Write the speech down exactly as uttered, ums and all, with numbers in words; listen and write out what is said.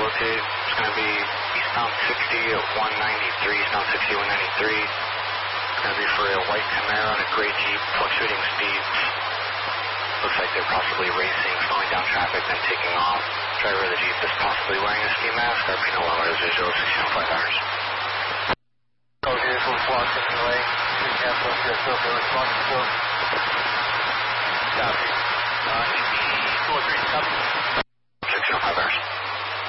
rotate. It's going to be eastbound sixty at one ninety-three, eastbound sixty at one ninety-three. It's going to be for a white Camaro and a gray Jeep, fluctuating speeds. Looks like they're possibly racing, slowing down traffic, then taking off. Driver of the Jeep is possibly wearing a ski mask. R P no alarm is visual, sixteen oh five hours. Code here, full squawk, in the way. Three cancel, zero, zero, response, four. Copy. Uh, two oh three, copy. sixteen oh five hours.